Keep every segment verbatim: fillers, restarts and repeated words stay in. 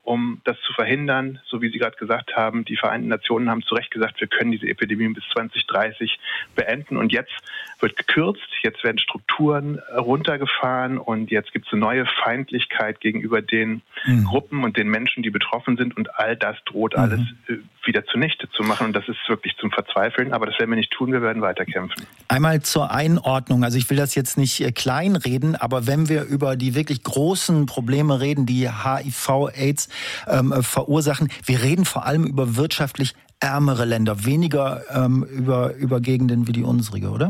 um das zu verhindern. So wie Sie gerade gesagt haben, die Vereinten Nationen haben zu Recht gesagt, wir können diese Epidemie bis zwanzig dreißig beenden. Und jetzt wird gekürzt, jetzt werden Strukturen runtergefahren und jetzt gibt es eine neue Feindlichkeit gegenüber den mhm. Gruppen und den Menschen, die betroffen sind. Und all das droht mhm. alles äh, wieder zunichte zu machen. Und das ist wirklich zum Verzweifeln. Aber das werden wir nicht tun, wir werden weiterkämpfen. Einmal zur Einordnung. Also ich will das jetzt nicht äh, kleinreden, aber wenn wir über die wirklich großen Probleme reden, die H I V Aids ähm, verursachen, wir reden vor allem über wirtschaftlich ärmere Länder, weniger ähm, über, über Gegenden wie die unsere, oder?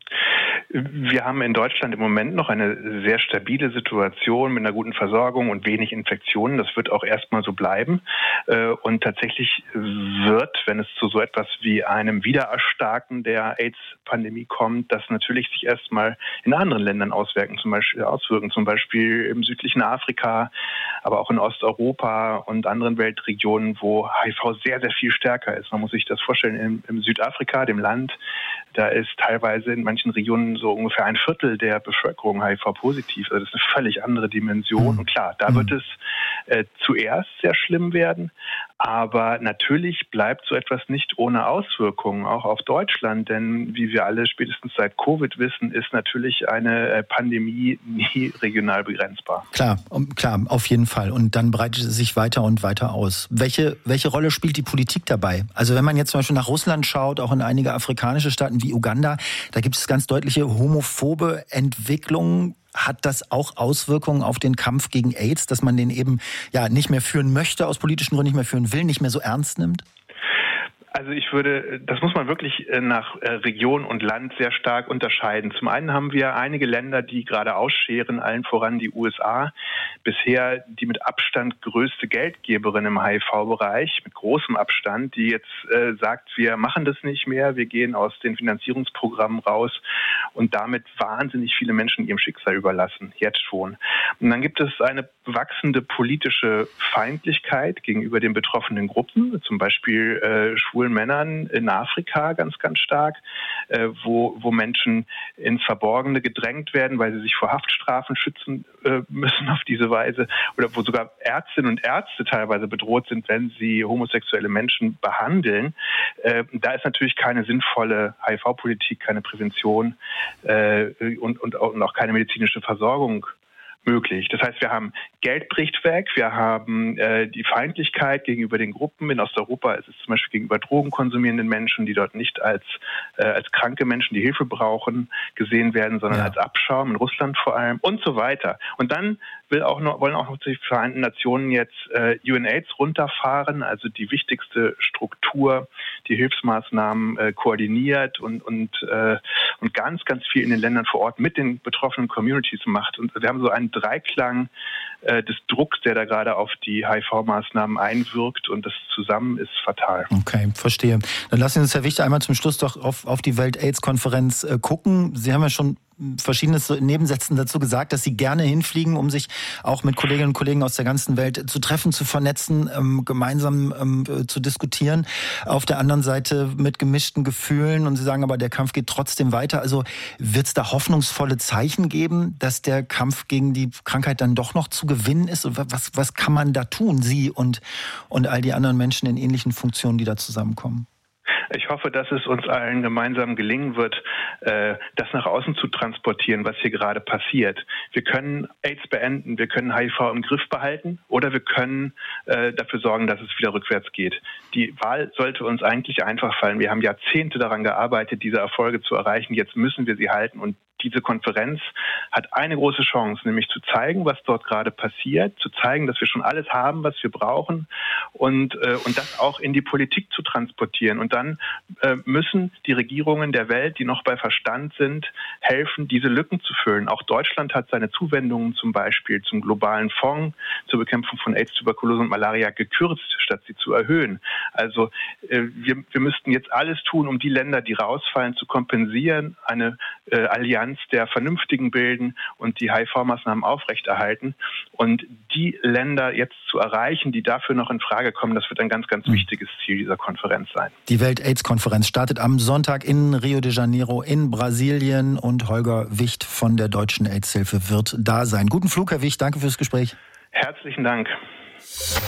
Wir haben in Deutschland im Moment noch eine sehr stabile Situation mit einer guten Versorgung und wenig Infektionen. Das wird auch erstmal so bleiben. Und tatsächlich wird, wenn es zu so etwas wie einem Wiedererstarken der AIDS-Pandemie kommt, das natürlich sich erstmal in anderen Ländern auswirken, zum Beispiel, auswirken, zum Beispiel im südlichen Afrika, aber auch in Osteuropa und anderen Weltregionen, wo H I V sehr, sehr viel stärker ist. Man muss sich das vorstellen, im, im Südafrika, dem Land, da ist teilweise in manchen Regionen so ungefähr ein Viertel der Bevölkerung H I V-positiv. Also das ist eine völlig andere Dimension. Mhm. Und klar, da wird es äh, zuerst sehr schlimm werden. Aber natürlich bleibt so etwas nicht ohne Auswirkungen, auch auf Deutschland. Denn wie wir alle spätestens seit Covid wissen, ist natürlich eine äh, Pandemie nie regional begrenzbar. Klar, um, klar, auf jeden Fall. Und dann breitet es sich weiter und weiter aus. Welche, welche Rolle spielt die Politik dabei? Also wenn man jetzt zum Beispiel nach Russland schaut, auch in einige afrikanische Staaten wie Uganda, da gibt es ganz deutliche homophobe Entwicklungen. Hat das auch Auswirkungen auf den Kampf gegen AIDS, dass man den eben ja nicht mehr führen möchte, aus politischen Gründen nicht mehr führen will, nicht mehr so ernst nimmt? Also ich würde, das muss man wirklich nach Region und Land sehr stark unterscheiden. Zum einen haben wir einige Länder, die gerade ausscheren, allen voran die U S A. Bisher die mit Abstand größte Geldgeberin im H I V-Bereich, mit großem Abstand, die jetzt äh, sagt, wir machen das nicht mehr, wir gehen aus den Finanzierungsprogrammen raus und damit wahnsinnig viele Menschen ihrem Schicksal überlassen, jetzt schon. Und dann gibt es eine wachsende politische Feindlichkeit gegenüber den betroffenen Gruppen, zum Beispiel äh, schwulen Männern in Afrika ganz, ganz stark, äh, wo, wo Menschen ins Verborgene gedrängt werden, weil sie sich vor Haftstrafen schützen äh, müssen auf diese Weise, oder wo sogar Ärztinnen und Ärzte teilweise bedroht sind, wenn sie homosexuelle Menschen behandeln. Äh, da ist natürlich keine sinnvolle H I V-Politik, keine Prävention äh, und, und, auch, und auch keine medizinische Versorgung möglich. Das heißt, wir haben Geld bricht weg, wir haben äh, die Feindlichkeit gegenüber den Gruppen. In Osteuropa ist es zum Beispiel gegenüber drogenkonsumierenden Menschen, die dort nicht als, äh, als kranke Menschen, die Hilfe brauchen, gesehen werden, sondern ja. als Abschaum, in Russland vor allem und so weiter. Und dann will auch noch, wollen auch noch die Vereinten Nationen jetzt äh, UNAIDS runterfahren, also die wichtigste Struktur, die Hilfsmaßnahmen äh, koordiniert und, und, äh, und ganz, ganz viel in den Ländern vor Ort mit den betroffenen Communities macht. Und wir haben so einen Dreiklang äh, des Drucks, der da gerade auf die H I V-Maßnahmen einwirkt, und das zusammen ist fatal. Okay, verstehe. Dann lassen Sie uns, Herr Wicht, einmal zum Schluss doch auf, auf die Welt-AIDS-Konferenz äh, gucken. Sie haben ja schon Verschiedenes in Nebensätzen dazu gesagt, dass Sie gerne hinfliegen, um sich auch mit Kolleginnen und Kollegen aus der ganzen Welt zu treffen, zu vernetzen, ähm, gemeinsam ähm, zu diskutieren. Auf der anderen Seite mit gemischten Gefühlen, und Sie sagen aber, der Kampf geht trotzdem weiter. Also wird es da hoffnungsvolle Zeichen geben, dass der Kampf gegen die Krankheit dann doch noch zu gewinnen ist? Und was, was kann man da tun, Sie und, und all die anderen Menschen in ähnlichen Funktionen, die da zusammenkommen? Ich hoffe, dass es uns allen gemeinsam gelingen wird, das nach außen zu transportieren, was hier gerade passiert. Wir können AIDS beenden, wir können H I V im Griff behalten, oder wir können dafür sorgen, dass es wieder rückwärts geht. Die Wahl sollte uns eigentlich einfach fallen. Wir haben Jahrzehnte daran gearbeitet, diese Erfolge zu erreichen. Jetzt müssen wir sie halten, und diese Konferenz hat eine große Chance, nämlich zu zeigen, was dort gerade passiert, zu zeigen, dass wir schon alles haben, was wir brauchen, und, äh, und das auch in die Politik zu transportieren. Und dann äh, müssen die Regierungen der Welt, die noch bei Verstand sind, helfen, diese Lücken zu füllen. Auch Deutschland hat seine Zuwendungen zum Beispiel zum globalen Fonds zur Bekämpfung von AIDS, Tuberkulose und Malaria gekürzt, statt sie zu erhöhen. Also äh, wir, wir müssten jetzt alles tun, um die Länder, die rausfallen, zu kompensieren, eine äh, Allianz der Vernünftigen bilden und die H I V-Maßnahmen aufrechterhalten. Und die Länder jetzt zu erreichen, die dafür noch in Frage kommen, das wird ein ganz, ganz wichtiges Ziel dieser Konferenz sein. Die Welt-AIDS-Konferenz startet am Sonntag in Rio de Janeiro in Brasilien, und Holger Wicht von der Deutschen AIDS-Hilfe wird da sein. Guten Flug, Herr Wicht. Danke fürs Gespräch. Herzlichen Dank.